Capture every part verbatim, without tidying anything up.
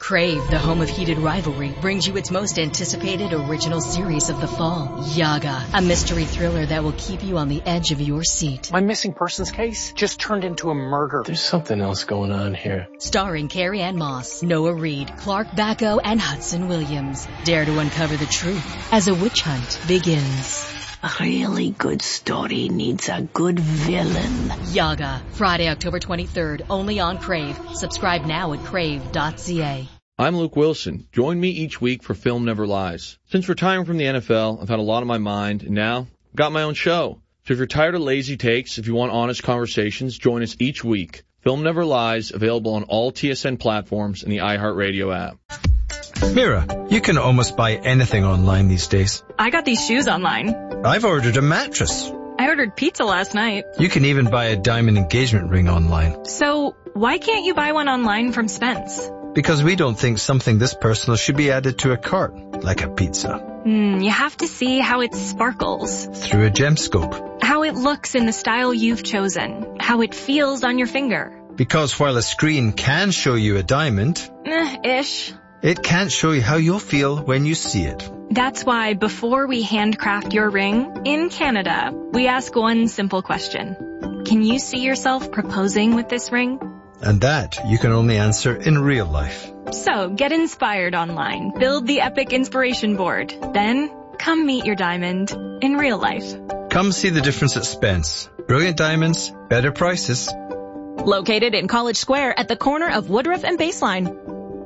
Crave, the home of heated rivalry, brings you its most anticipated original series of the fall, Yaga, a mystery thriller that will keep you on the edge of your seat. My missing persons case just turned into a murder. There's something else going on here. Starring Carrie Ann Moss, Noah Reid, Clark Bacco, and Hudson Williams. Dare to uncover the truth as a witch hunt begins. A really good story needs a good villain. Yaga, Friday, October twenty-third, only on Crave. Subscribe now at crave dot c a. I'm Luke Wilson. Join me each week for Film Never Lies. Since retiring from the N F L, I've had a lot on my mind, and now I've got my own show. So if you're tired of lazy takes, if you want honest conversations, join us each week. Film Never Lies, available on all T S N platforms and the iHeartRadio app. Mira, you can almost buy anything online these days. I got these shoes online. I've ordered a mattress. I ordered pizza last night. You can even buy a diamond engagement ring online. So, why can't you buy one online from Spence? Because we don't think something this personal should be added to a cart, like a pizza. Mm, you have to see how it sparkles. Through a gemscope. How it looks in the style you've chosen. How it feels on your finger. Because while a screen can show you a diamond... Eh, ish. It can't show you how you'll feel when you see it. That's why before we handcraft your ring, in Canada, we ask one simple question. Can you see yourself proposing with this ring? And that you can only answer in real life. So get inspired online. Build the epic inspiration board. Then come meet your diamond in real life. Come see the difference at Spence. Brilliant diamonds, better prices. Located in College Square at the corner of Woodruff and Baseline.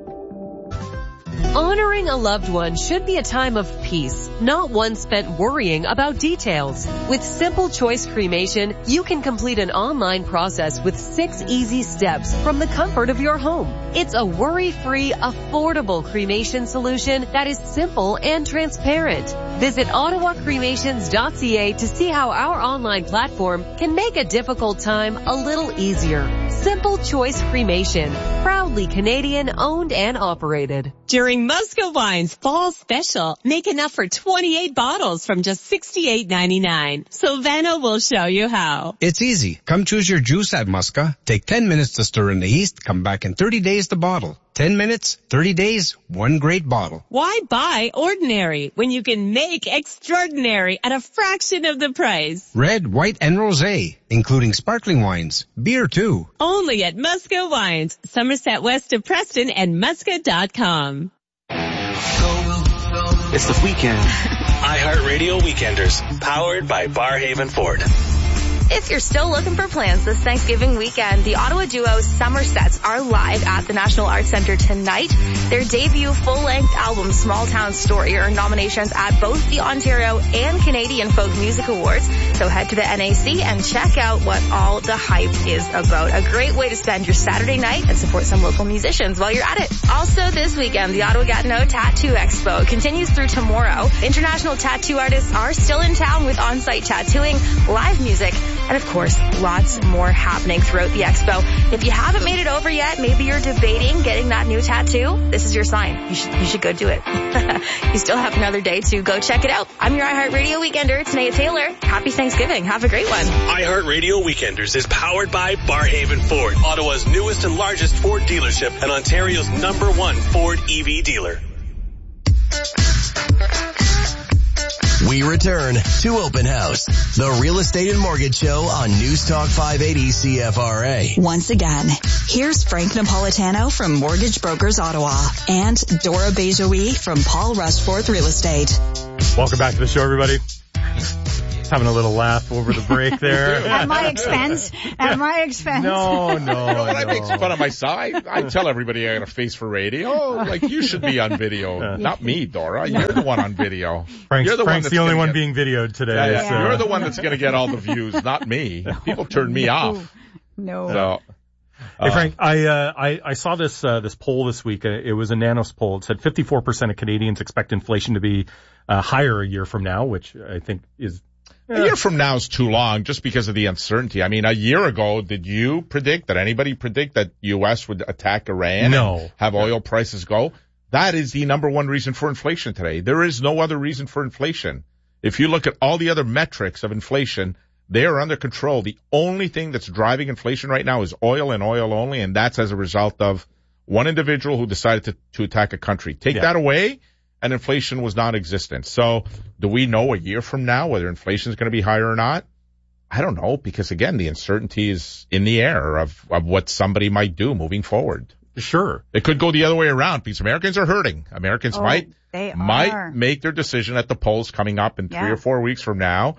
Honoring a loved one should be a time of peace, not one spent worrying about details. With Simple Choice Cremation, you can complete an online process with six easy steps from the comfort of your home. It's a worry-free, affordable cremation solution that is simple and transparent. Visit ottawa cremations dot c a to see how our online platform can make a difficult time a little easier. Simple Choice Cremation, proudly Canadian owned and operated. During Musca Wine's fall special, make enough for twenty-eight bottles from just sixty-eight ninety-nine. Silvano will show you how. It's easy. Come choose your juice at Musca. Take ten minutes to stir in the yeast. Come back in thirty days to bottle. ten minutes, thirty days, one great bottle. Why buy ordinary when you can make extraordinary at a fraction of the price? Red, white, and rosé, including sparkling wines. Beer, too. Only at Musca Wines, Somerset West of Preston and musca dot com. It's the weekend. iHeartRadio Weekenders, powered by Barhaven Ford. If you're still looking for plans this Thanksgiving weekend, the Ottawa duo Somersets are live at the National Arts Centre tonight. Their debut full-length album, Small Town Story, earned nominations at both the Ontario and Canadian Folk Music Awards. So head to the N A C and check out what all the hype is about. A great way to spend your Saturday night and support some local musicians while you're at it. Also this weekend, the Ottawa Gatineau Tattoo Expo continues through tomorrow. International tattoo artists are still in town with on-site tattooing, live music, and of course, lots more happening throughout the expo. If you haven't made it over yet, maybe you're debating getting that new tattoo, this is your sign. You should, you should go do it. You still have another day to go check it out. I'm your iHeartRadio Weekender, Tanea Taylor. Happy Thanksgiving. Have a great one. iHeartRadio Weekenders is powered by Barhaven Ford, Ottawa's newest and largest Ford dealership and Ontario's number one Ford E V dealer. We return to Open House, the real estate and mortgage show on News Talk five eighty C F R A. Once again, here's Frank Napolitano from Mortgage Brokers Ottawa and Dora Bejoui from Paul Rushforth Real Estate. Welcome back to the show, everybody. Having a little laugh over the break there. At my expense. At my expense. No, no, You know, when no. I make fun of myself, I, I tell everybody I got a face for radio. Like, you should be on video. Yeah. Not me, Dora. You're the one on video. Frank's, you're the Frank's one the only one get, being videoed today. Yeah, yeah. So. You're the one that's going to get all the views, not me. People turn me off. No. So, Hey uh, Frank, I, uh, I, I saw this, uh, this poll this week. It was a Nanos poll. It said fifty-four percent of Canadians expect inflation to be, uh, higher a year from now, which I think is, A year from now is too long just because of the uncertainty. I mean, a year ago, did you predict, did anybody predict that U S would attack Iran no. and have oil prices go? That is the number one reason for inflation today. There is no other reason for inflation. If you look at all the other metrics of inflation, they are under control. The only thing that's driving inflation right now is oil and oil only, and that's as a result of one individual who decided to, to attack a country. Take yeah. that away, and inflation was non-existent. So do we know a year from now whether inflation is going to be higher or not? I don't know, because, again, the uncertainty is in the air of, of what somebody might do moving forward. Sure. It could go the other way around because Americans are hurting. Americans oh, might they might are. make their decision at the polls coming up in yeah. three or four weeks from now.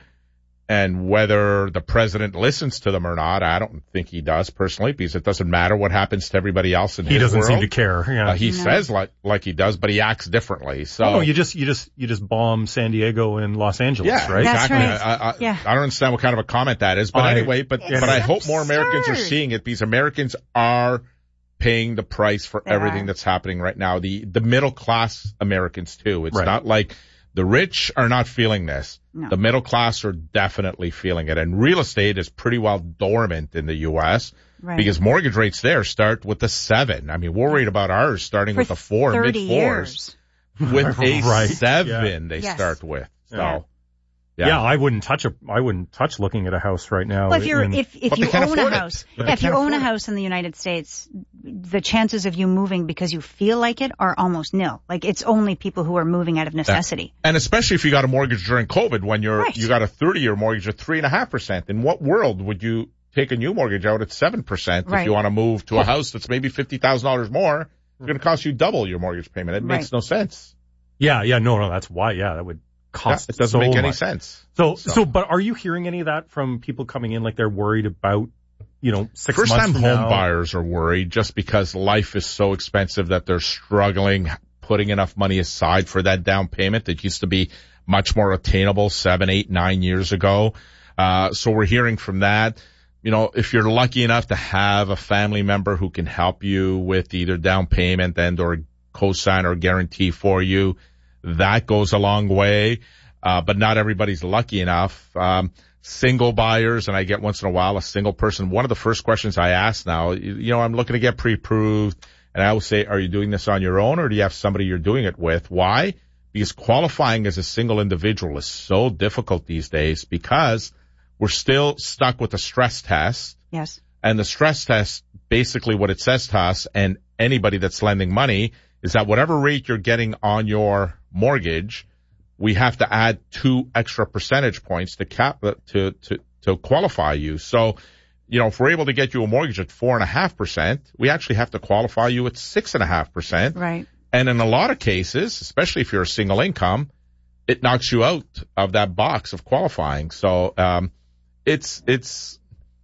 And whether the president listens to them or not, I don't think he does personally, because it doesn't matter what happens to everybody else in he his doesn't world. seem to care. Yeah. Uh, he no. says like like he does, but he acts differently. So oh, you just you just you just bomb San Diego and Los Angeles, yeah, right? That's exactly. right. I, I, yeah. I don't understand what kind of a comment that is, but I, anyway, but It's but I hope absurd. more Americans are seeing it, because Americans are paying the price for They everything are. that's happening right now. The the middle class Americans too. It's Right. not like the rich are not feeling this. No. The middle class are definitely feeling it. And real estate is pretty well dormant in the U S Right. because mortgage rates there start with a seven. I mean, we're worried about ours starting For with a four, mid thirty fours. years. With a Right. seven they Yes. start with. So, Yeah. yeah. Yeah, I wouldn't touch a I wouldn't touch looking at a house right now. Well, if you're in- if if But you they can't own a afford it. house, But yeah, they if you can't own a afford it. house in the United States, the chances of you moving because you feel like it are almost nil. Like, it's only people who are moving out of necessity. And especially if you got a mortgage during COVID, when you're Right. you got a thirty-year mortgage at three and a half percent. In what world would you take a new mortgage out at seven percent if Right. you want to move to a house that's maybe fifty thousand dollars more? It's going to cost you double your mortgage payment. It makes Right. no sense. yeah, yeah, no, no, that's why. Yeah, that would cost. Yeah, it doesn't so make any much. sense. So, So- so, but are you hearing any of that from people coming in, like they're worried about, you know, six First months time from home now? buyers are worried just because life is so expensive that they're struggling putting enough money aside for that down payment that used to be much more attainable seven, eight, nine years ago. Uh, so we're hearing from that. You know, if you're lucky enough to have a family member who can help you with either down payment and or cosign or guarantee for you, that goes a long way. Uh, but not everybody's lucky enough. Um, single buyers, and I get once in a while a single person. One of the first questions I ask now, you, you know, I'm looking to get pre-approved, and I always say, are you doing this on your own, or do you have somebody you're doing it with? Why? Because qualifying as a single individual is so difficult these days, because we're still stuck with the stress test. Yes. And the stress test, basically what it says to us and anybody that's lending money, is that whatever rate you're getting on your mortgage, we have to add two extra percentage points to cap to to to qualify you. So, you know, if we're able to get you a mortgage at four and a half percent, we actually have to qualify you at six and a half percent. Right. And in a lot of cases, especially if you're a single income, it knocks you out of that box of qualifying. So, um, it's it's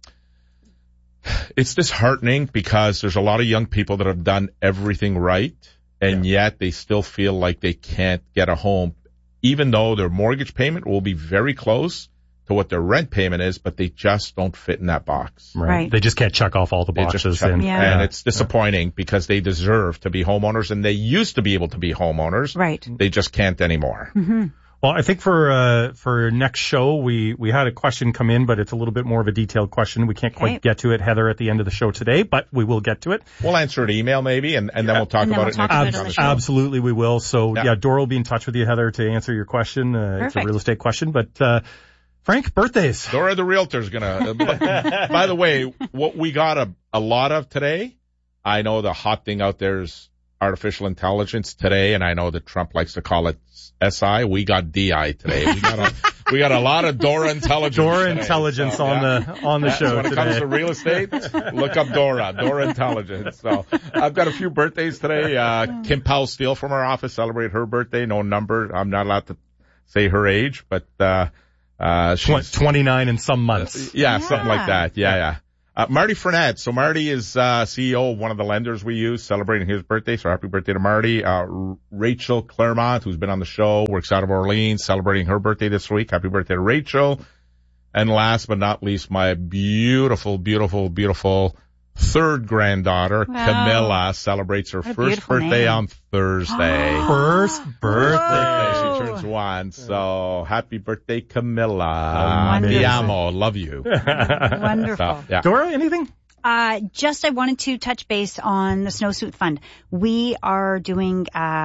it's disheartening because there's a lot of young people that have done everything right, and Yeah. yet they still feel like they can't get a home, even though their mortgage payment will be very close to what their rent payment is, but they just don't fit in that box. Right. Right. They just can't check off all the They just boxes. check- and, Yeah. And it's disappointing because they deserve to be homeowners, and they used to be able to be homeowners. Right. They just can't anymore. Mm-hmm. Well, I think for uh, for next show, we, we had a question come in, but it's a little bit more of a detailed question. We can't quite Okay. get to it, Heather, at the end of the show today, but we will get to it. We'll answer an email maybe, and, and then we'll talk And then about we'll it talk next about week it on on the the show. show. Absolutely, we will. So, Yeah. yeah, Dora will be in touch with you, Heather, to answer your question. Uh, it's a Perfect. real estate question. But, uh, Frank, birthdays. Dora the realtor's gonna. Uh, by the way, what we got a, a lot of today, I know the hot thing out there is artificial intelligence today, and I know that Trump likes to call it S I. We got D I today. We got a we got a lot of Dora intelligence. Dora today. intelligence So, on yeah. the on the Yeah, show when it today. comes to real estate, look up Dora, Dora Intelligence. So I've got a few birthdays today. Uh, Kim Powell Steele from our office celebrated her birthday. No number. I'm not allowed to say her age, but uh, uh, she's twenty-nine in some months. yeah, Yeah. something like that. Yeah, yeah. Uh, Marty Fournette. So Marty is uh, C E O of one of the lenders we use, celebrating his birthday. So happy birthday to Marty. Uh, R- Rachel Claremont, who's been on the show, works out of Orleans, celebrating her birthday this week. Happy birthday to Rachel. And last but not least, my beautiful, beautiful, beautiful third granddaughter, Wow. Camilla, celebrates her What a first beautiful birthday name. on Thursday. First birthday. Birthday. She turns one. So happy birthday, Camilla. Wonderful. Ti amo. Love you. Wonderful. So, yeah. Dora, anything? Uh, just I wanted to touch base on the Snowsuit Fund. We are doing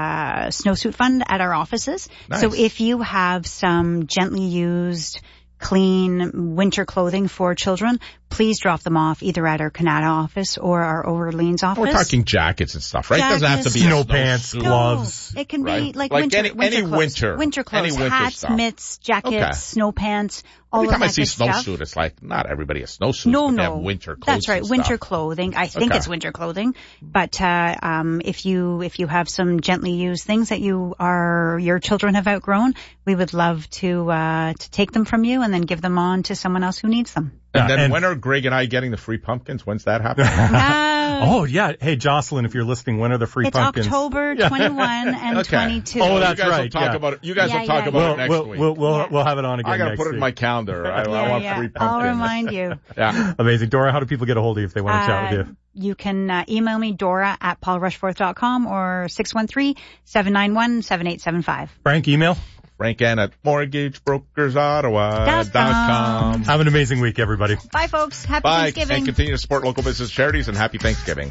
a Snowsuit Fund at our offices. Nice. So if you have some gently used, clean winter clothing for children, please drop them off either at our Canada office or our Orleans office. We're talking jackets and stuff, right? Jackets, it doesn't have to be snow a pants, suit. gloves. No, it can right? be like, like winter, any, winter any clothes. winter, Winter clothes, any winter hats, stuff. mitts, jackets, Okay. snow pants, all Every of time that I see good stuff. snowsuit, it's like not everybody has snowsuits. No, but they no, have winter clothes. that's right. and Winter stuff. clothing. I think Okay. it's winter clothing. But uh, um, if you if you have some gently used things that you are your children have outgrown, we would love to uh, to take them from you and then give them on to someone else who needs them. And then and- when are Greg and I getting the free pumpkins? When's that happening? Uh, Oh, yeah. Hey, Jocelyn, if you're listening, when are the free it's pumpkins? October Yeah. twenty-one and Okay. twenty-two. Oh, that's you guys right, Will talk yeah. about it. You guys Yeah, will talk yeah, about We'll, it next we'll, week. we'll, we'll, Yeah. we'll have it on again I got to next put it week. in my calendar. I, I Yeah, want yeah. free I'll pumpkins. remind you. Yeah. Amazing. Dora, how do people get a hold of you if they want to chat with Uh, you? You can uh, email me, Dora at paul rushforth dot com or six one three, seven nine one, seven eight seven five. Frank, email? Frank Ann at mortgage brokers ottawa dot com. Have an amazing week, everybody. Bye, folks. Happy Bye, Thanksgiving. and continue to support local business charities, and happy Thanksgiving.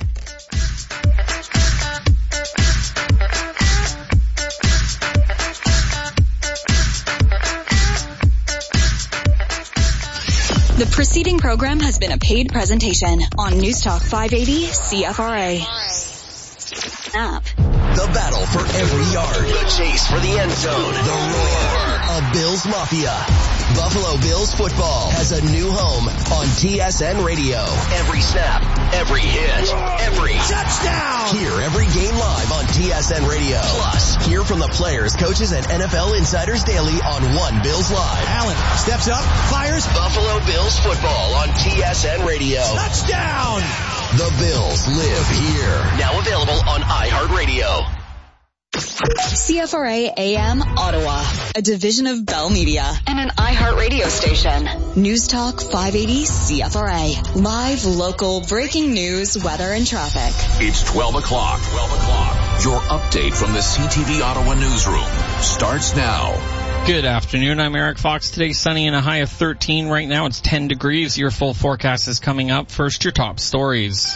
The preceding program has been a paid presentation on News Talk five eighty C F R A. App. The battle for every yard. The chase for the end zone. The roar of Bills Mafia. Buffalo Bills football has a new home on T S N Radio. Every snap, every hit, every touchdown. Hear every game live on T S N Radio. Plus, hear from the players, coaches, and N F L insiders daily on One Bills Live. Allen steps up, fires. Buffalo Bills football on T S N Radio. Touchdown. The Bills live here. Now available on iHeartRadio. C F R A A M Ottawa, a division of Bell Media and an iHeartRadio station. News Talk five eighty C F R A. Live, local, breaking news, weather, and traffic. It's twelve o'clock. twelve o'clock. Your update from the C T V Ottawa newsroom starts now. Good afternoon. I'm Eric Fox. Today sunny and a high of thirteen. Right now it's ten degrees. Your full forecast is coming up. First, your top stories.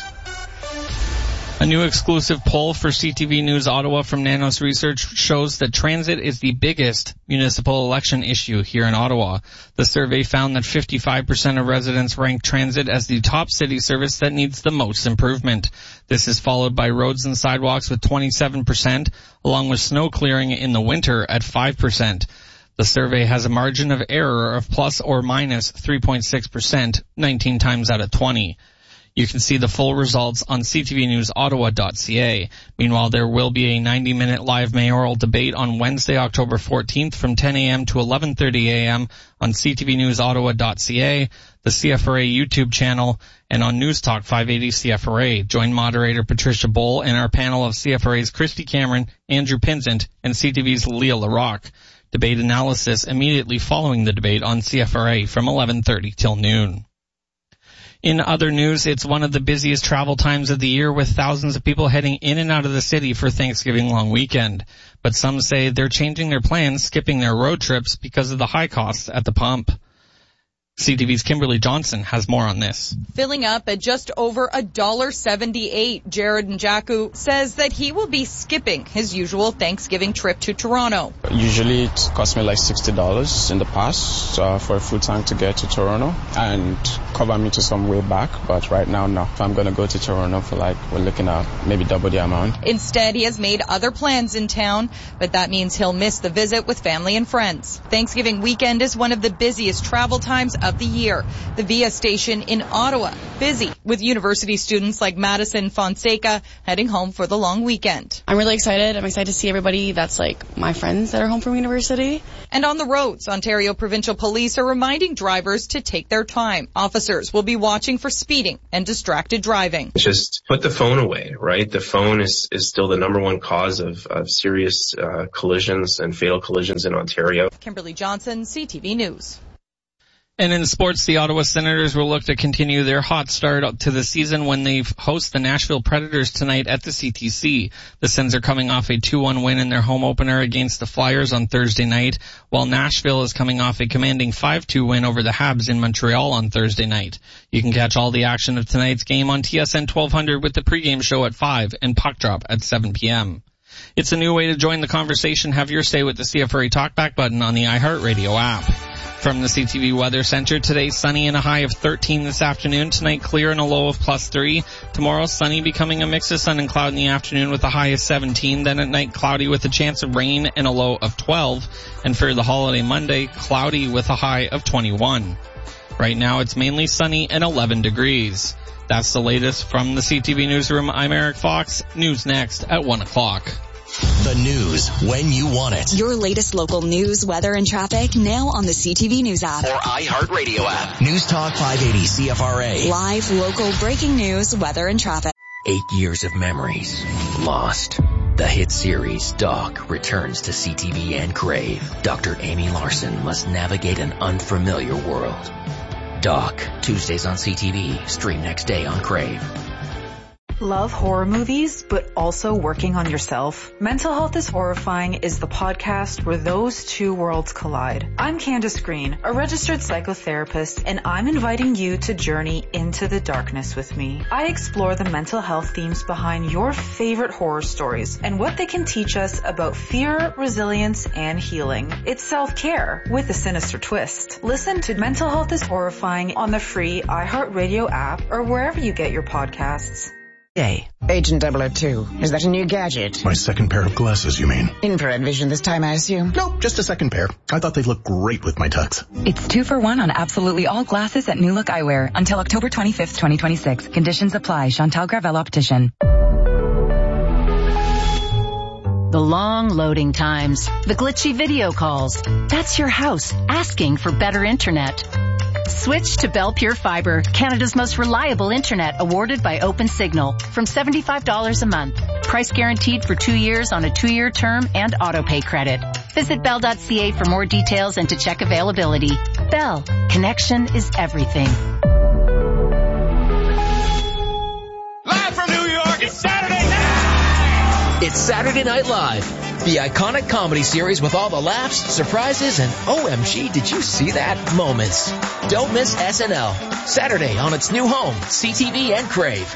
A new exclusive poll for C T V News Ottawa from Nanos Research shows that transit is the biggest municipal election issue here in Ottawa. The survey found that fifty-five percent of residents rank transit as the top city service that needs the most improvement. This is followed by roads and sidewalks with twenty-seven percent, along with snow clearing in the winter at five percent. The survey has a margin of error of plus or minus three point six percent, nineteen times out of twenty. You can see the full results on c t v news ottawa dot c a. Meanwhile, there will be a ninety minute live mayoral debate on Wednesday, October fourteenth from ten a.m. to eleven thirty a.m. on c t v news ottawa dot c a, the C F R A YouTube channel, and on News Talk five eighty C F R A. Join moderator Patricia Bowl and our panel of C F R A's Christy Cameron, Andrew Pinsent, and C T V's Leah LaRocque. Debate analysis immediately following the debate on C F R A from eleven thirty till noon. In other news, it's one of the busiest travel times of the year with thousands of people heading in and out of the city for Thanksgiving long weekend. But some say they're changing their plans, skipping their road trips because of the high costs at the pump. C T V's Kimberly Johnson has more on this. Filling up at just over a dollar seventy-eight, Jared Njaku says that he will be skipping his usual Thanksgiving trip to Toronto. Usually it costs me like sixty dollars in the past uh, for a full tank to get to Toronto and cover me to some way back. But right now, no. If I'm going to go to Toronto for like, we're looking at maybe double the amount. Instead, he has made other plans in town, but that means he'll miss the visit with family and friends. Thanksgiving weekend is one of the busiest travel times of the year. The Via station in Ottawa, busy with university students like Madison Fonseca heading home for the long weekend. I'm really excited. I'm excited to see everybody that's like my friends that are home from university. And on the roads, Ontario Provincial Police are reminding drivers to take their time. Officers will be watching for speeding and distracted driving. Just put the phone away, right? The phone is, is still the number one cause of, of serious uh, collisions and fatal collisions in Ontario. Kimberly Johnson, C T V News. And in sports, the Ottawa Senators will look to continue their hot start to the season when they host the Nashville Predators tonight at the C T C. The Sens are coming off a two one win in their home opener against the Flyers on Thursday night, while Nashville is coming off a commanding five two win over the Habs in Montreal on Thursday night. You can catch all the action of tonight's game on T S N twelve hundred with the pregame show at five and puck drop at seven p.m. It's a new way to join the conversation. Have your say with the C F R A Talkback button on the iHeartRadio app. From the C T V Weather Center, today sunny and a high of thirteen this afternoon. Tonight clear and a low of plus three. Tomorrow sunny, becoming a mix of sun and cloud in the afternoon with a high of seventeen. Then at night cloudy with a chance of rain and a low of twelve. And for the holiday Monday, cloudy with a high of twenty-one. Right now it's mainly sunny and eleven degrees. That's the latest from the C T V Newsroom. I'm Eric Fox. News next at one o'clock. The news when you want it. Your latest local news, weather, and traffic now on the C T V News app. Or iHeartRadio app. News Talk five eighty C F R A. Live, local, breaking news, weather, and traffic. Eight years of memories lost. The hit series Doc returns to C T V and Crave. Doctor Amy Larson must navigate an unfamiliar world. Doc, Tuesdays on C T V. Stream next day on Crave. Love horror movies, but also working on yourself? Mental Health is Horrifying is the podcast where those two worlds collide. I'm Candace Green, a registered psychotherapist, and I'm inviting you to journey into the darkness with me. I explore the mental health themes behind your favorite horror stories and what they can teach us about fear, resilience, and healing. It's self-care with a sinister twist. Listen to Mental Health is Horrifying on the free iHeartRadio app or wherever you get your podcasts. Hey, Agent double oh two. Is that a new gadget? My second pair of glasses, you mean? Infrared vision this time, I assume? Nope, just a second pair. I thought they'd look great with my tux. It's two for one on absolutely all glasses at New Look Eyewear until October twenty-fifth, twenty twenty-six. Conditions apply. Chantal Gravel Optician. The long loading times, the glitchy video calls. That's your house asking for better internet. Switch to Bell Pure Fiber, Canada's most reliable internet, awarded by OpenSignal, from seventy-five dollars a month. Price guaranteed for two years on a two-year term and autopay credit. Visit bell dot c a for more details and to check availability. Bell, connection is everything. Live from New York, it's Saturday night! It's Saturday Night Live, the iconic comedy series with all the laughs, surprises, and O M G, did you see that moments. Don't miss S N L, Saturday on its new home, C T V and Crave.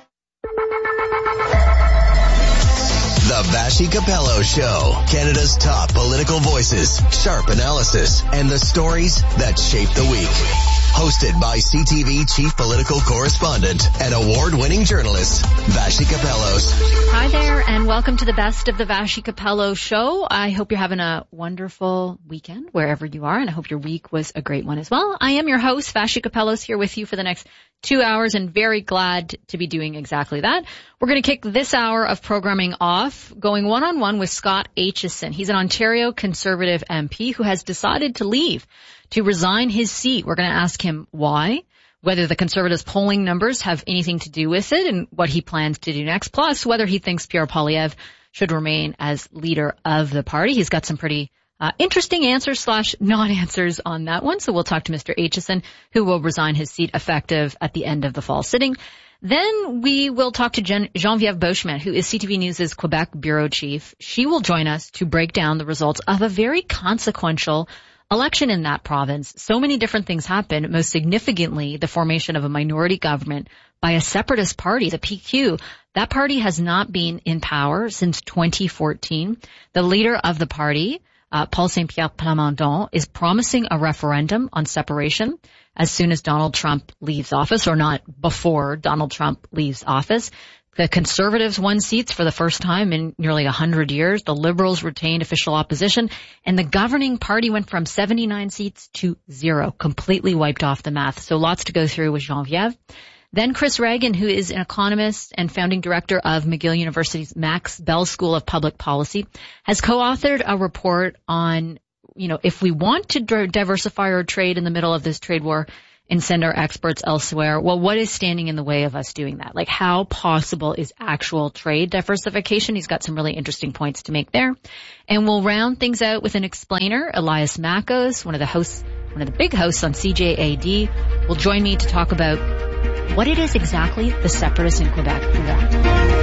The Vassy Capello Show, Canada's top political voices, sharp analysis, and the stories that shape the week. Hosted by C T V chief political correspondent and award-winning journalist, Vassy Capellos. Hi there, and welcome to the best of the Vassy Capello Show. I hope you're having a wonderful weekend wherever you are, and I hope your week was a great one as well. I am your host, Vassy Capellos, here with you for the next two hours, and very glad to be doing exactly that. We're going to kick this hour of programming off going one-on-one with Scott Aitchison. He's an Ontario Conservative M P who has decided to leave, to resign his seat. We're going to ask him why, whether the Conservatives' polling numbers have anything to do with it, and what he plans to do next, plus whether he thinks Pierre Poilievre should remain as leader of the party. He's got some pretty uh, interesting answers slash non-answers on that one, so we'll talk to Mister Aitchison, who will resign his seat effective at the end of the fall sitting. Then we will talk to Gen- Geneviève Beauchemin, who is C T V News' Quebec bureau chief. She will join us to break down the results of a very consequential election in that province. So many different things happened, most significantly the formation of a minority government by a separatist party, the P Q. That party has not been in power since twenty fourteen. The leader of the party, uh, Paul Saint-Pierre Plamondon, is promising a referendum on separation as soon as Donald Trump leaves office, or not before Donald Trump leaves office. The Conservatives won seats for the first time in nearly a hundred years. The Liberals retained official opposition, and the governing party went from seventy-nine seats to zero, completely wiped off the math. So lots to go through with Geneviève. Then Chris Reagan, who is an economist and founding director of McGill University's Max Bell School of Public Policy, has co-authored a report on, you know, if we want to diversify our trade in the middle of this trade war and send our experts elsewhere, well, what is standing in the way of us doing that? Like, how possible is actual trade diversification? He's got some really interesting points to make there. And we'll round things out with an explainer. Elias Makos, one of the hosts, one of the big hosts on C J A D, will join me to talk about what it is exactly the separatists in Quebec want.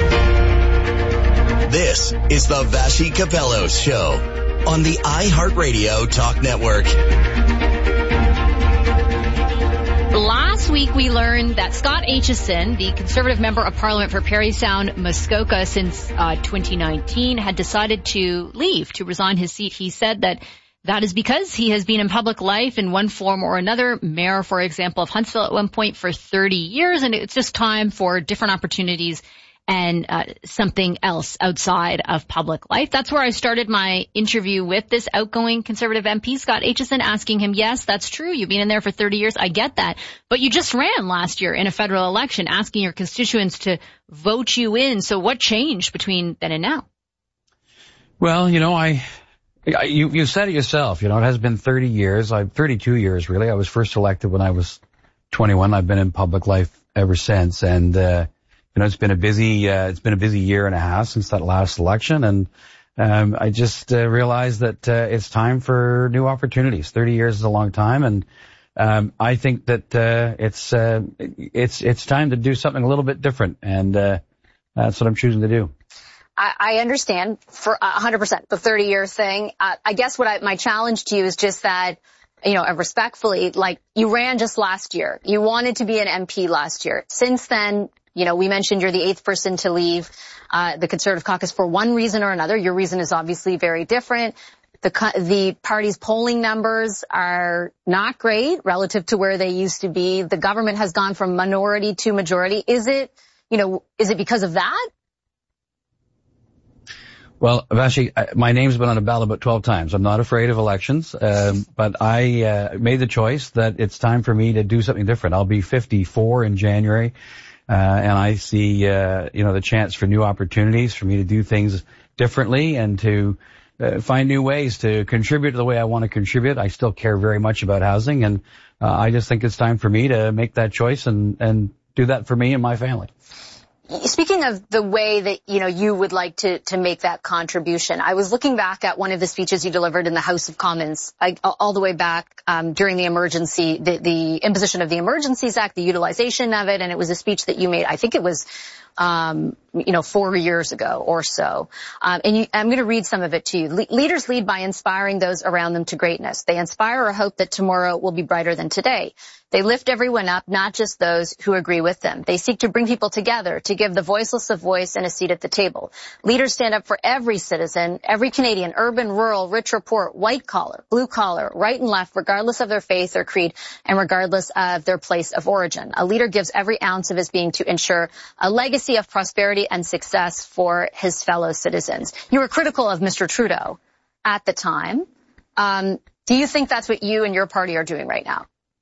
This is the Vassy Capellos Show on the iHeartRadio Talk Network. Last week we learned that Scott Aitchison, the Conservative member of Parliament for Parry Sound Muskoka since uh, twenty nineteen, had decided to leave, to resign his seat. He said that that is because he has been in public life in one form or another, mayor, for example, of Huntsville at one point for thirty years, and it's just time for different opportunities and uh, something else outside of public life. That's where I started my interview with this outgoing Conservative M P, Scott Aitchison, asking him, yes, that's true. You've been in there for thirty years. I get that. But you just ran last year in a federal election asking your constituents to vote you in. So what changed between then and now? Well, you know, I, you, you said it yourself. You know, it has been thirty years. I'm thirty-two years, really. I was first elected when I was twenty-one. I've been in public life ever since. And, uh, You know, it's been a busy, uh, it's been a busy year and a half since that last election. And, um, I just, uh, realized that, uh, it's time for new opportunities. thirty years is a long time. And, um, I think that, uh, it's, uh, it's, it's time to do something a little bit different. And, uh, that's what I'm choosing to do. I, I understand for a hundred percent the thirty year thing. Uh, I guess what I, my challenge to you is just that, you know, respectfully, like you ran just last year. You wanted to be an M P last year. Since then, you know, we mentioned you're the eighth person to leave uh, the Conservative caucus for one reason or another. Your reason is obviously very different. The the party's polling numbers are not great relative to where they used to be. The government has gone from minority to majority. Is it, you know, is it because of that? Well, Vashi, my name's been on a ballot about twelve times. I'm not afraid of elections, um, but I uh, made the choice that it's time for me to do something different. I'll be fifty-four in January. Uh, and I see, uh, you know, the chance for new opportunities for me to do things differently and to uh, find new ways to contribute the way I want to contribute. I still care very much about housing, and uh, I just think it's time for me to make that choice and, and do that for me and my family. Speaking of the way that, you know, you would like to, to make that contribution, I was looking back at one of the speeches you delivered in the House of Commons, I, all the way back um, during the emergency, the, the imposition of the Emergencies Act, the utilization of it, and it was a speech that you made, I think it was, um, you know, four years ago or so. Um, and you, I'm going to read some of it to you. Le- leaders lead by inspiring those around them to greatness. They inspire a hope that tomorrow will be brighter than today. They lift everyone up, not just those who agree with them. They seek to bring people together, to give the voiceless a voice and a seat at the table. Leaders stand up for every citizen, every Canadian, urban, rural, rich or poor, white collar, blue collar, right and left, regardless of their faith or creed, and regardless of their place of origin. A leader gives every ounce of his being to ensure a legacy of prosperity and success for his fellow citizens. You were critical of Mister Trudeau at the time. Um, do you think that's what you and your party are doing right now?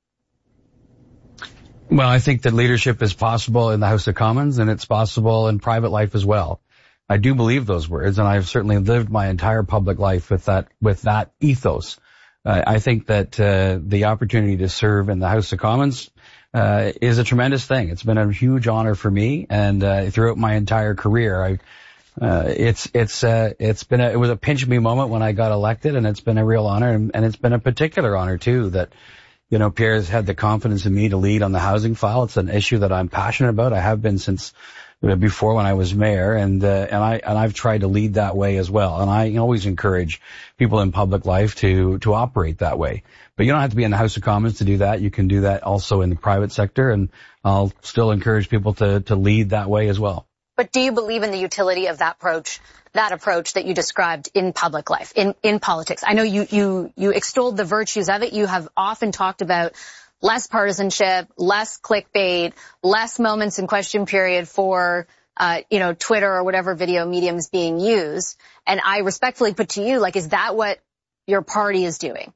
Well, I think that leadership is possible in the House of Commons, and it's possible in private life as well. I do believe those words, and I've certainly lived my entire public life with that with that ethos. Uh, I think that uh, the opportunity to serve in the House of Commons uh, is a tremendous thing. It's been a huge honor for me, and uh, throughout my entire career, I uh, it's it's uh, it's been a, it was a pinch me moment when I got elected, and it's been a real honor, and, and it's been a particular honor too that. You know, Pierre has had the confidence in me to lead on the housing file. It's an issue that I'm passionate about. I have been since before when I was mayor, and uh, and I and I've tried to lead that way as well. And I always encourage people in public life to to operate that way. But you don't have to be in the House of Commons to do that. You can do that also in the private sector, and I'll still encourage people to to lead that way as well. But do you believe in the utility of that approach, that approach that you described in public life, in, in politics? I know you, you, you extolled the virtues of it. You have often talked about less partisanship, less clickbait, less moments in question period for, uh, you know, Twitter or whatever video medium is being used. And I respectfully put to you, like, is that what your party is doing?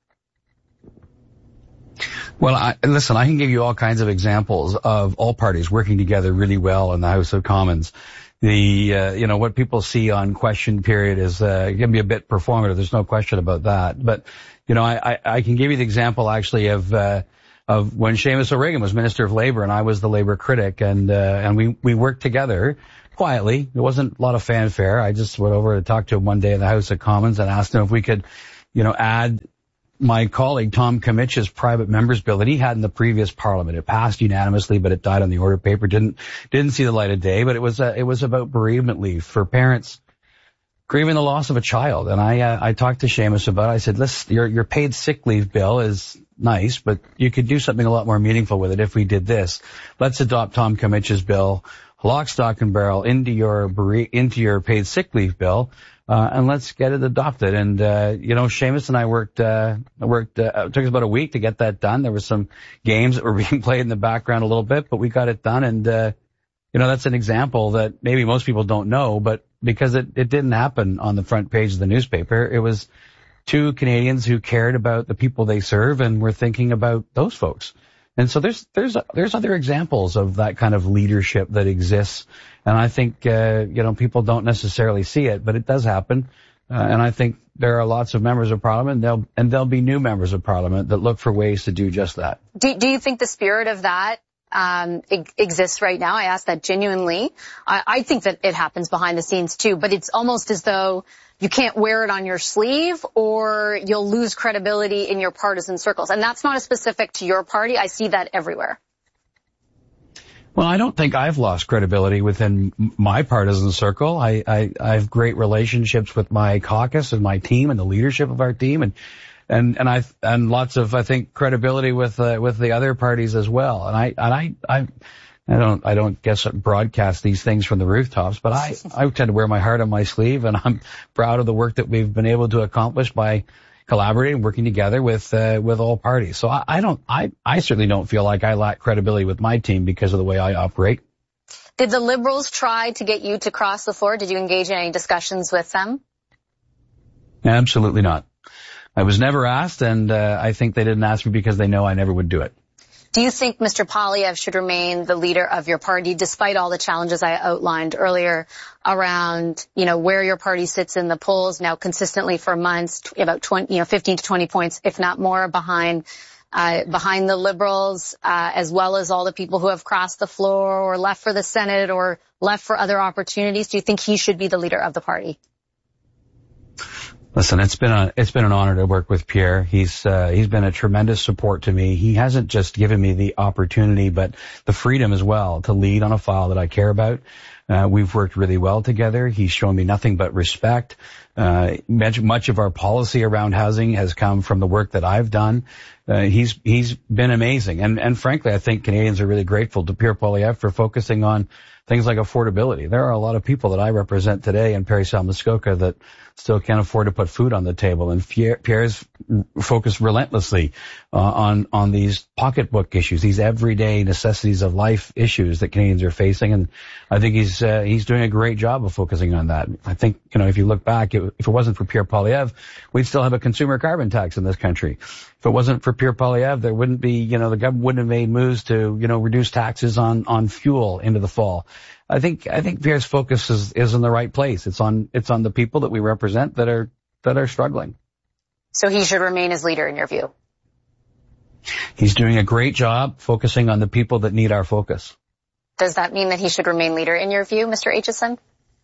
Well, I, listen, I can give you all kinds of examples of all parties working together really well in the House of Commons. The, uh, you know, what people see on question period is, uh, can be a bit performative. There's no question about that. But, you know, I, I, I can give you the example actually of, uh, of when Seamus O'Regan was Minister of Labour and I was the Labour critic, and, uh, and we, we worked together quietly. There wasn't a lot of fanfare. I just went over to talk to him one day in the House of Commons and asked him if we could, you know, add my colleague Tom Kamich's private members bill that he had in the previous parliament. It passed unanimously, but it died on the order paper. Didn't didn't see the light of day. But it was uh, it was about bereavement leave for parents grieving the loss of a child. And I uh, I talked to Seamus about it. I said, listen, your your paid sick leave bill is nice, but you could do something a lot more meaningful with it if we did this. Let's adopt Tom Kamich's bill, lock, stock, and barrel into your bere- into your paid sick leave bill. Uh, and let's get it adopted. And, uh, you know, Seamus and I worked, uh, worked, uh, it took us about a week to get that done. There were some games that were being played in the background a little bit, but we got it done. And, uh, you know, that's an example that maybe most people don't know, but because it, it didn't happen on the front page of the newspaper, it was two Canadians who cared about the people they serve and were thinking about those folks. And so there's, there's, there's other examples of that kind of leadership that exists. And I think, uh, you know, people don't necessarily see it, but it does happen. Uh, and I think there are lots of members of parliament, and there'll, and there'll be new members of parliament that look for ways to do just that. Do, do you think the spirit of that, um, e- exists right now? I ask that genuinely. I, I think that it happens behind the scenes too, but it's almost as though you can't wear it on your sleeve or you'll lose credibility in your partisan circles. And that's not specific to your party. I see that everywhere. Well, I don't think I've lost credibility within my partisan circle. I, I, I have great relationships with my caucus and my team and the leadership of our team, and and and I and lots of I think credibility with uh, with the other parties as well. And I and I I I don't I don't guess broadcast these things from the rooftops, but I I tend to wear my heart on my sleeve, and I'm proud of the work that we've been able to accomplish by collaborating, working together with uh, with all parties. So I, I don't, I, I certainly don't feel like I lack credibility with my team because of the way I operate. Did the Liberals try to get you to cross the floor? Did you engage in any discussions with them? Absolutely not. I was never asked, and uh, I think they didn't ask me because they know I never would do it. Do you think Mister Poilievre should remain the leader of your party, despite all the challenges I outlined earlier around, you know, where your party sits in the polls now consistently for months, about twenty, you know, fifteen to twenty points, if not more, behind, uh, behind the Liberals, uh, as well as all the people who have crossed the floor or left for the Senate or left for other opportunities? Do you think he should be the leader of the party? Listen, it's been a, it's been an honor to work with Pierre. He's, uh, he's been a tremendous support to me. He hasn't just given me the opportunity, but the freedom as well to lead on a file that I care about. Uh, we've worked really well together. He's shown me nothing but respect. Uh, much, much of our policy around housing has come from the work that I've done. Uh, he's, he's been amazing. And, and frankly, I think Canadians are really grateful to Pierre Poilievre for focusing on things like affordability. There are a lot of people that I represent today in Parry Sound Muskoka that still can't afford to put food on the table. And Pierre, Pierre's focused relentlessly uh, on on these pocketbook issues, these everyday necessities of life issues that Canadians are facing. And I think he's uh, he's doing a great job of focusing on that. I think, you know, if you look back, it, if it wasn't for Pierre Poilievre, we'd still have a consumer carbon tax in this country. If it wasn't for Pierre Poilievre, there wouldn't be, you know, the government wouldn't have made moves to, you know, reduce taxes on on fuel into the fall. I think, I think Pierre's focus is, is in the right place. It's on, it's on the people that we represent that are, that are struggling. So he should remain as leader in your view? He's doing a great job focusing on the people that need our focus. Does that mean that he should remain leader in your view, Mister Aitchison?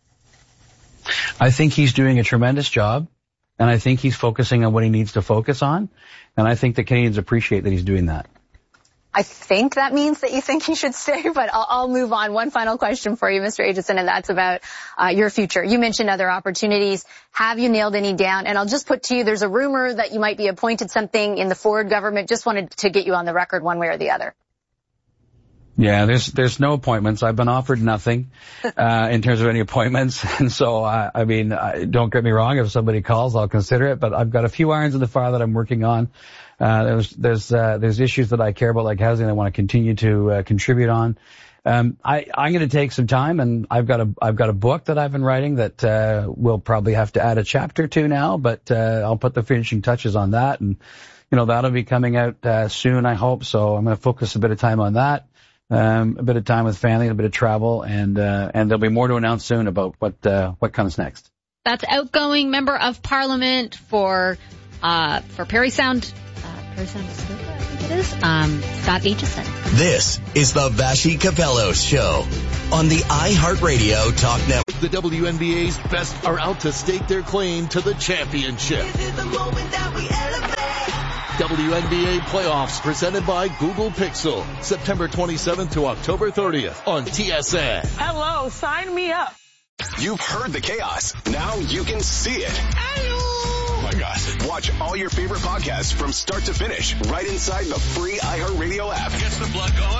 I think he's doing a tremendous job, and I think he's focusing on what he needs to focus on, and I think the Canadians appreciate that he's doing that. I think that means that you think he should stay, but I'll, I'll move on. One final question for you, Mister Aitchison, and that's about uh, your future. You mentioned other opportunities. Have you nailed any down? And I'll just put to you, there's a rumor that you might be appointed something in the Ford government. Just wanted to get you on the record one way or the other. Yeah, there's there's no appointments. I've been offered nothing uh in terms of any appointments. And so, I, I mean, I, don't get me wrong, if somebody calls, I'll consider it. But I've got a few irons in the fire that I'm working on. Uh There's there's uh, there's issues that I care about, like housing, I want to continue to uh, contribute on. Um I, I'm going to take some time, and I've got a I've got a book that I've been writing that uh we'll probably have to add a chapter to now, but uh I'll put the finishing touches on that. And, you know, that'll be coming out uh, soon, I hope. So I'm going to focus a bit of time on that. Um, a bit of time with family, a bit of travel, and uh, and there'll be more to announce soon about what uh, what comes next. That's outgoing member of Parliament for uh, for Parry Sound, uh, Parry Sound, I think it is, um, Scott Aitchison. This is the Vassy Kapelos Show on the iHeartRadio Talk Network. The W N B A's best are out to stake their claim to the championship. This is the moment that we elevate. W N B A playoffs presented by Google Pixel, September twenty-seventh to October thirtieth on T S N. Hello, sign me up. You've heard the chaos. Now you can see it. Oh my gosh. Watch all your favorite podcasts from start to finish right inside the free iHeartRadio app. Gets the blood going, huh?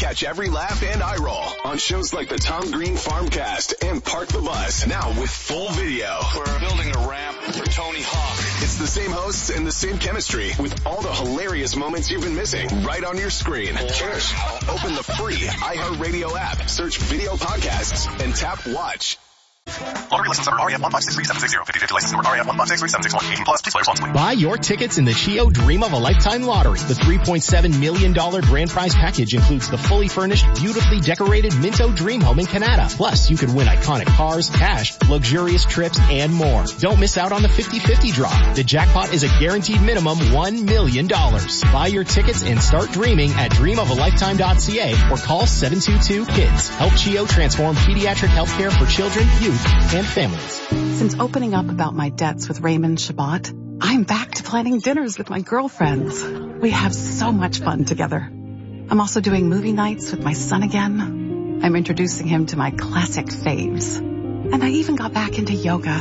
Catch every laugh and eye roll on shows like the Tom Green Farmcast and Park the Bus, now with full video. We're building a ramp for Tony Hawk. It's the same hosts and the same chemistry with all the hilarious moments you've been missing right on your screen. Cheers. Open the free iHeartRadio app, search video podcasts, and tap watch. Lottery license number R E F one five six three seven six zero. fifty fifty license number R E F one five six three seven six one. eighteen plus. Please play responsibly. Buy your tickets in the Chio Dream of a Lifetime Lottery. The three point seven million dollars grand prize package includes the fully furnished, beautifully decorated Minto Dream Home in Canada. Plus, you can win iconic cars, cash, luxurious trips, and more. Don't miss out on the fifty fifty draw. The jackpot is a guaranteed minimum one million dollars. Buy your tickets and start dreaming at dream of a lifetime dot c a or call seven two two KIDS. Help Chio transform pediatric healthcare for children, youth, and families. Since opening up about my debts with Raymond Shabbat, I'm back to planning dinners with my girlfriends. We have so much fun together. I'm also doing movie nights with my son again. I'm introducing him to my classic faves. And I even got back into yoga.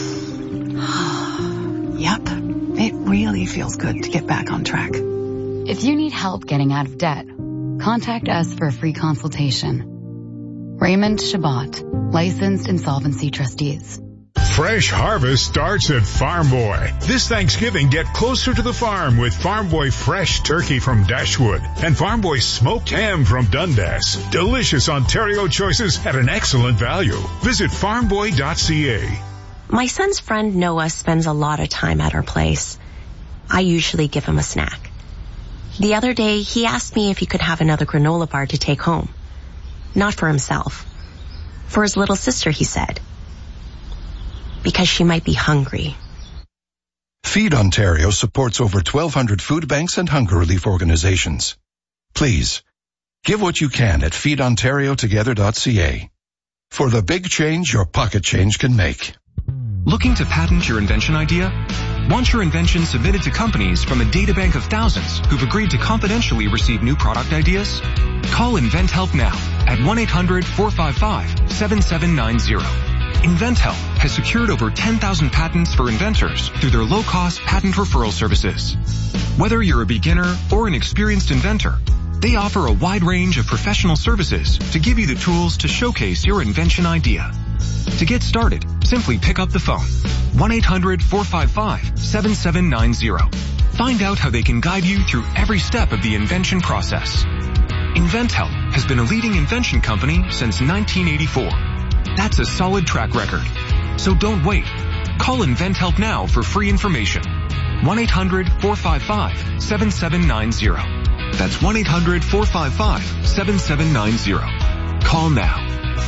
Yep, it really feels good to get back on track. If you need help getting out of debt, contact us for a free consultation. Raymond Shabbat, licensed insolvency trustees. Fresh harvest starts at Farm Boy. This Thanksgiving, get closer to the farm with Farm Boy fresh turkey from Dashwood and Farm Boy smoked ham from Dundas. Delicious Ontario choices at an excellent value. Visit farm boy dot c a. My son's friend Noah spends a lot of time at our place. I usually give him a snack. The other day, he asked me if he could have another granola bar to take home. Not for himself. For his little sister, he said. Because she might be hungry. Feed Ontario supports over twelve hundred food banks and hunger relief organizations. Please, give what you can at feed ontario together dot c a. For the big change your pocket change can make. Looking to patent your invention idea? Want your invention submitted to companies from a databank of thousands who've agreed to confidentially receive new product ideas? Call InventHelp now at one eight hundred four five five seven seven nine zero. InventHelp has secured over ten thousand patents for inventors through their low-cost patent referral services. Whether you're a beginner or an experienced inventor, they offer a wide range of professional services to give you the tools to showcase your invention idea. To get started, simply pick up the phone. one eight hundred four five five seven seven nine zero. Find out how they can guide you through every step of the invention process. InventHelp has been a leading invention company since nineteen eighty-four. That's a solid track record. So don't wait. Call InventHelp now for free information. one eight hundred four five five seven seven nine zero. That's one eight hundred four five five seven seven nine zero. Call now.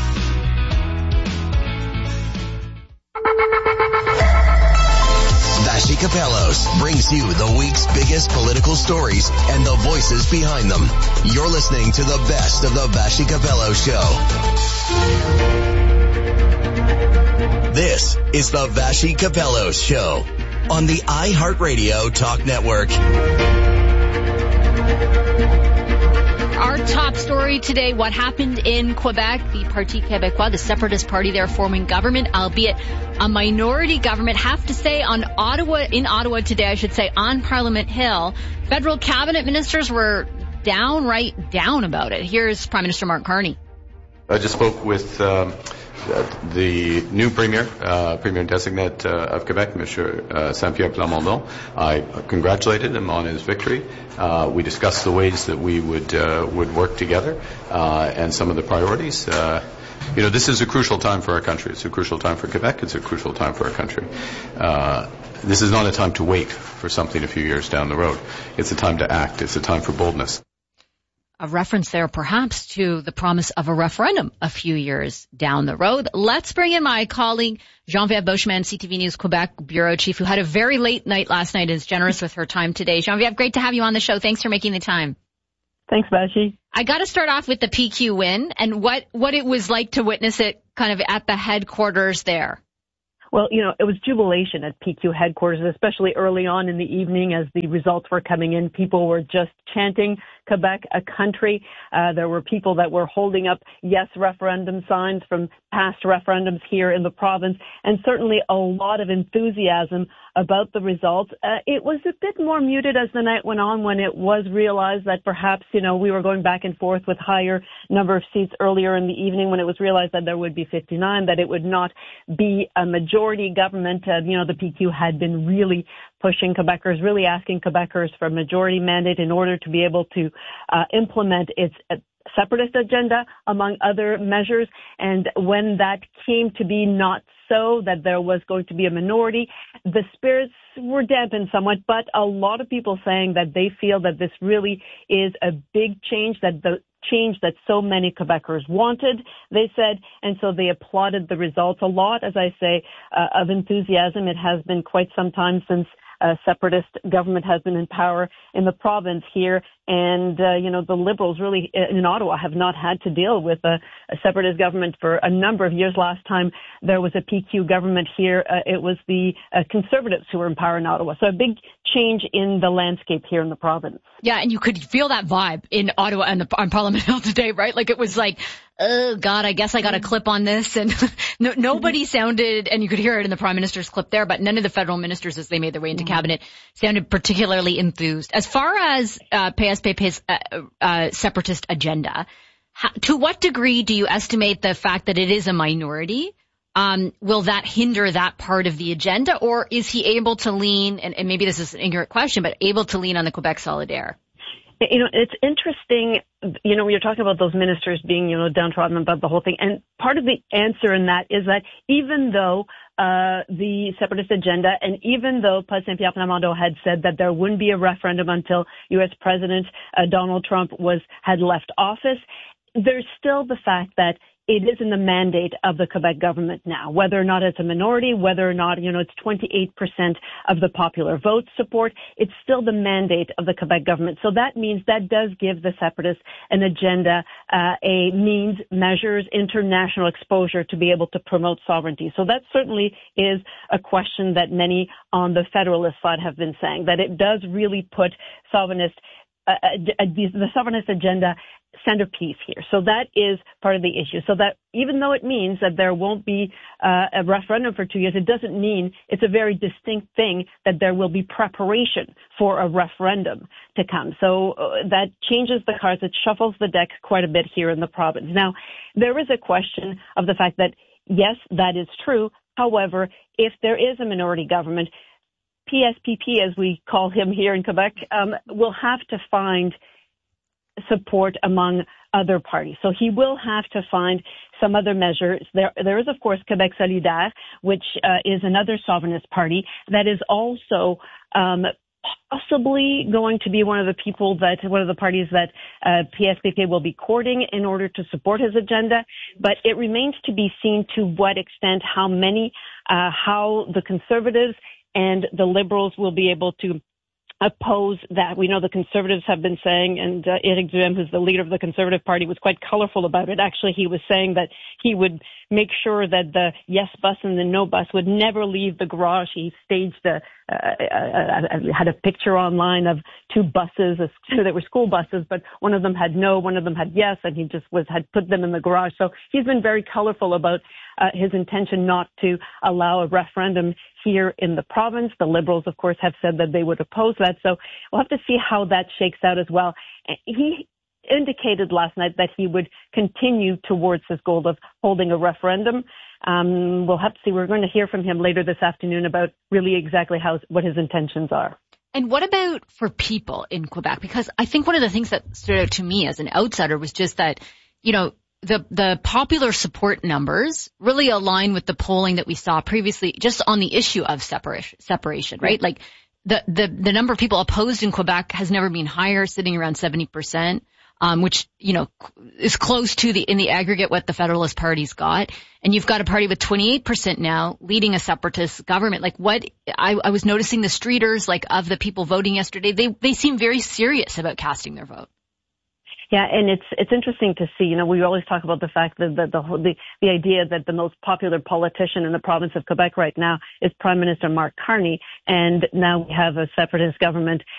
Vassy Capellos brings you the week's biggest political stories and the voices behind them. You're listening to the best of the Vassy Capellos Show. This is the Vassy Capellos Show on the iHeartRadio Talk Network. Our top story today, what happened in Quebec, the Parti Québécois, the separatist party there forming government, albeit a minority government, have to say on Ottawa, in Ottawa today, I should say, on Parliament Hill, federal cabinet ministers were downright down about it. Here's Prime Minister Mark Carney. I just spoke with um, the new Premier, uh, Premier-designate uh, of Quebec, Mister Uh, Saint-Pierre Plamondon. I congratulated him on his victory. Uh, we discussed the ways that we would uh, would work together uh, and some of the priorities. Uh, you know, this is a crucial time for our country. It's a crucial time for Quebec. It's a crucial time for our country. Uh, this is not a time to wait for something a few years down the road. It's a time to act. It's a time for boldness. A reference there perhaps to the promise of a referendum a few years down the road. Let's bring in my colleague, Geneviève Beauchemin, C T V News Quebec bureau chief, who had a very late night last night and is generous with her time today. Geneviève, great to have you on the show. Thanks for making the time. Thanks, Vashi. I got to start off with the P Q win and what, what it was like to witness it kind of at the headquarters there. Well, you know, it was jubilation at P Q headquarters, especially early on in the evening as the results were coming in. People were just chanting Quebec a country. Uh, there were people that were holding up yes referendum signs from past referendums here in the province, and certainly a lot of enthusiasm about the results. Uh, it was a bit more muted as the night went on when it was realized that perhaps, you know, we were going back and forth with higher number of seats earlier in the evening when it was realized that there would be fifty-nine, that it would not be a majority government. Uh, you know, the P Q had been really pushing Quebecers, really asking Quebecers for a majority mandate in order to be able to uh, implement its uh, separatist agenda, among other measures. And when that came to be not so, that there was going to be a minority, the spirits were dampened somewhat, but a lot of people saying that they feel that this really is a big change, that the change that so many Quebecers wanted, they said, and so they applauded the results. A lot, as I say, uh, of enthusiasm. It has been quite some time since a separatist government has been in power in the province here. And, uh, you know, the Liberals really in Ottawa have not had to deal with a, a separatist government for a number of years. Last time there was a P Q government here, uh, it was the uh, Conservatives who were in power in Ottawa. So a big change in the landscape here in the province. Yeah, and you could feel that vibe in Ottawa and the, on Parliament Hill today, right? Like it was like, oh God, I guess I got a clip on this. And no, nobody sounded, and you could hear it in the Prime Minister's clip there, but none of the federal ministers as they made their way into cabinet sounded particularly enthused. As far as uh, P S P P's uh, uh, separatist agenda, how, to what degree do you estimate the fact that it is a minority? Um, will that hinder that part of the agenda, or is he able to lean, and, and maybe this is an ignorant question, but able to lean on the Quebec Solidaire? You know, it's interesting, you know, when you're talking about those ministers being, you know, downtrodden about the whole thing. And part of the answer in that is that even though uh the separatist agenda, and even though Paul Saint-Pierre Plamondon had said that there wouldn't be a referendum until U S President uh, Donald Trump was had left office, there's still the fact that it is in the mandate of the Quebec government now, whether or not it's a minority, whether or not, you know, it's twenty-eight percent of the popular vote support. It's still the mandate of the Quebec government. So that means that does give the separatists an agenda, uh, a means, measures, international exposure to be able to promote sovereignty. So that certainly is a question that many on the federalist side have been saying, that it does really put sovereignist, uh, uh, the sovereignist agenda centerpiece here. So that is part of the issue. So that even though it means that there won't be uh, a referendum for two years, it doesn't mean it's a very distinct thing that there will be preparation for a referendum to come. So uh, that changes the cards. It shuffles the deck quite a bit here in the province. Now, there is a question of the fact that, yes, that is true. However, if there is a minority government, P S P P, as we call him here in Quebec, um, will have to find support among other parties. So he will have to find some other measures. There, there is, of course, Quebec Solidaire, which uh, is another sovereignist party that is also um, possibly going to be one of the people that, one of the parties that uh, P S P P will be courting in order to support his agenda. But it remains to be seen to what extent, how many, uh, how the Conservatives and the Liberals will be able to oppose that. We know the Conservatives have been saying, and uh, Éric Duhaime, who's the leader of the Conservative Party, was quite colorful about it. Actually, he was saying that he would make sure that the yes bus and the no bus would never leave the garage. He staged a, uh, uh, had a picture online of two buses that were school buses, but one of them had no, one of them had yes, and he just was had put them in the garage. So he's been very colorful about uh, his intention not to allow a referendum here in the province. The Liberals, of course, have said that they would oppose that. So we'll have to see how that shakes out as well. He indicated last night that he would continue towards his goal of holding a referendum. Um, we'll have to see. We're going to hear from him later this afternoon about really exactly how what his intentions are. And what about for people in Quebec? Because I think one of the things that stood out to me as an outsider was just that, you know, the the popular support numbers really align with the polling that we saw previously just on the issue of separation, separation, right? Yeah. Like the, the, the number of people opposed in Quebec has never been higher, sitting around seventy percent. Um, which, you know, is close to the, in the aggregate, what the Federalist Party's got. And you've got a party with twenty-eight percent now leading a separatist government. Like what, I, I was noticing the streeters, like of the people voting yesterday, they, they seem very serious about casting their vote. Yeah, and it's it's interesting to see. You know, we always talk about the fact that the the the, the idea that the most popular politician in the province of Quebec right now is Prime Minister Mark Carney, and now we have a separatist government